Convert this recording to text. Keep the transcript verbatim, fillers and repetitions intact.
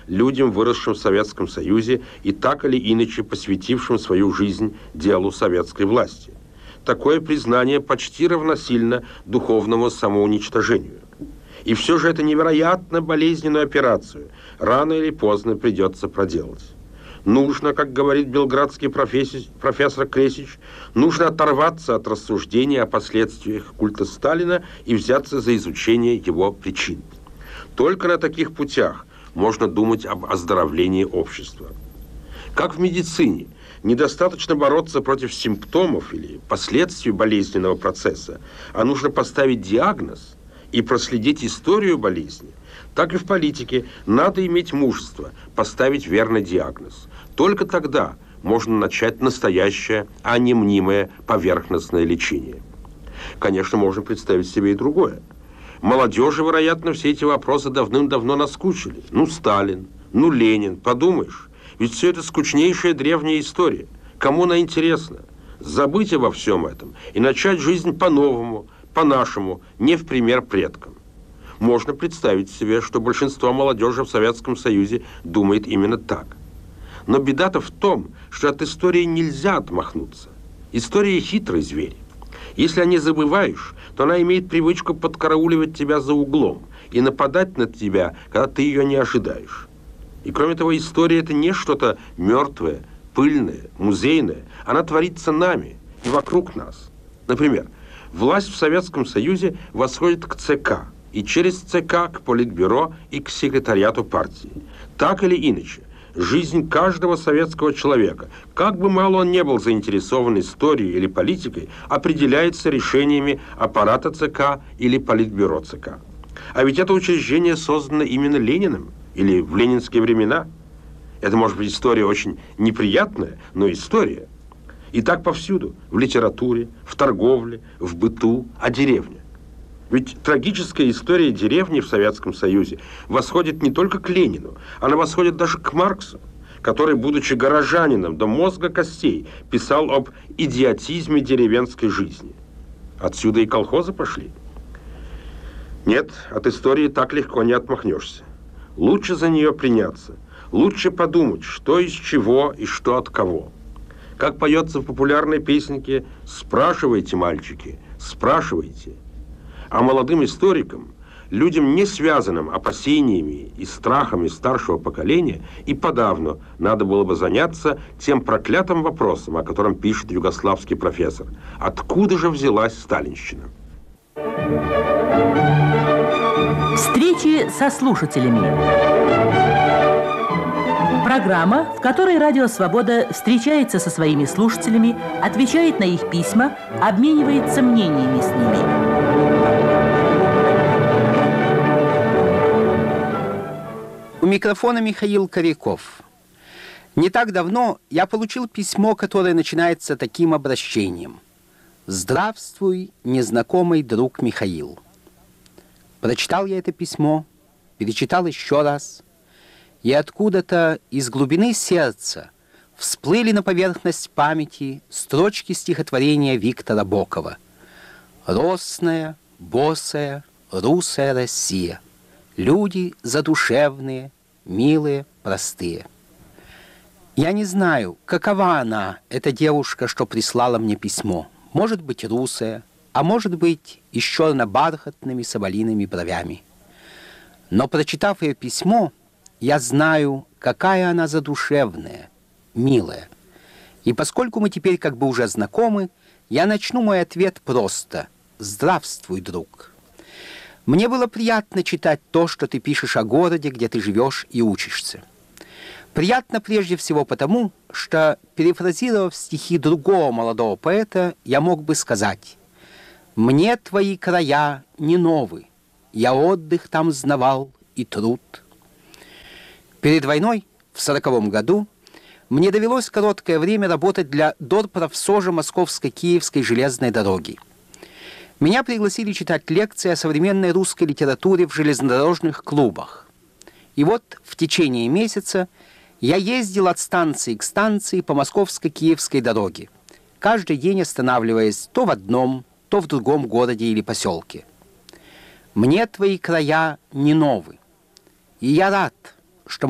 людям, выросшим в Советском Союзе и так или иначе посвятившим свою жизнь делу советской власти. Такое признание почти равносильно духовному самоуничтожению. И все же это невероятно болезненную операцию рано или поздно придется проделать. Нужно, как говорит белградский профессор, профессор Кресич, нужно оторваться от рассуждения о последствиях культа Сталина и взяться за изучение его причин. Только на таких путях можно думать об оздоровлении общества. Как в медицине, недостаточно бороться против симптомов или последствий болезненного процесса, а нужно поставить диагноз и проследить историю болезни, так и в политике надо иметь мужество поставить верный диагноз. Только тогда можно начать настоящее, а не мнимое поверхностное лечение. Конечно, можно представить себе и другое. Молодежи, вероятно, все эти вопросы давным-давно наскучили. Ну, Сталин, ну, Ленин, подумаешь. Ведь все это скучнейшая древняя история. Кому она интересна? Забыть обо всем этом и начать жизнь по-новому, по-нашему, не в пример предкам. Можно представить себе, что большинство молодежи в Советском Союзе думает именно так. Но беда-то в том, что от истории нельзя отмахнуться. История хитрый зверь. Если о ней забываешь, то она имеет привычку подкарауливать тебя за углом и нападать на тебя, когда ты ее не ожидаешь. И кроме того, история – это не что-то мертвое, пыльное, музейное. Она творится нами и вокруг нас. Например, власть в Советском Союзе восходит к ЦК, и через ЦК к Политбюро и к секретариату партии. Так или иначе, жизнь каждого советского человека, как бы мало он не был заинтересован историей или политикой, определяется решениями аппарата ЦК или Политбюро ЦК. А ведь это учреждение создано именно Лениным или в ленинские времена. Это может быть история очень неприятная, но история. И так повсюду, в литературе, в торговле, в быту, о деревне. Ведь трагическая история деревни в Советском Союзе восходит не только к Ленину, она восходит даже к Марксу, который, будучи горожанином до мозга костей, писал об идиотизме деревенской жизни. Отсюда и колхозы пошли. Нет, от истории так легко не отмахнешься. Лучше за нее приняться, лучше подумать, что из чего и что от кого. Как поется в популярной песенке «Спрашивайте, мальчики, спрашивайте». А молодым историкам, людям, не связанным опасениями и страхами старшего поколения, и подавно надо было бы заняться тем проклятым вопросом, о котором пишет югославский профессор. Откуда же взялась сталинщина? Встречи со слушателями. Программа, в которой Радио Свобода встречается со своими слушателями, отвечает на их письма, обменивается мнениями с ними. У микрофона Михаил Коряков. Не так давно я получил письмо, которое начинается таким обращением. «Здравствуй, незнакомый друг Михаил». Прочитал я это письмо, перечитал еще раз, и откуда-то из глубины сердца всплыли на поверхность памяти строчки стихотворения Виктора Бокова. «Росная, босая, русая Россия. Люди задушевные, милые, простые». Я не знаю, какова она, эта девушка, что прислала мне письмо. Может быть, русая, а может быть, и с черно-бархатными соболиными бровями. Но, прочитав ее письмо, я знаю, какая она задушевная, милая. И поскольку мы теперь как бы уже знакомы, я начну мой ответ просто: «Здравствуй, друг». Мне было приятно читать то, что ты пишешь о городе, где ты живешь и учишься. Приятно прежде всего потому, что, перефразировав стихи другого молодого поэта, я мог бы сказать: «Мне твои края не новы, я отдых там знавал и труд». Перед войной, в сороковом году, мне довелось короткое время работать для Дорпрофсожа Московско-Киевской железной дороги. Меня пригласили читать лекции о современной русской литературе в железнодорожных клубах. И вот в течение месяца я ездил от станции к станции по Московско-Киевской дороге, каждый день останавливаясь то в одном, то в другом городе или поселке. Мне твои края не новы, и я рад,